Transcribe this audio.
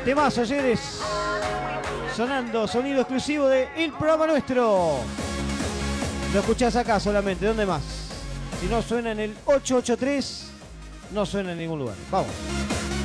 Temazo, señores. Sonando, sonido exclusivo de El Programa Nuestro. Lo escuchás acá solamente, ¿dónde más? Si no suena en el 883, no suena en ningún lugar. Vamos.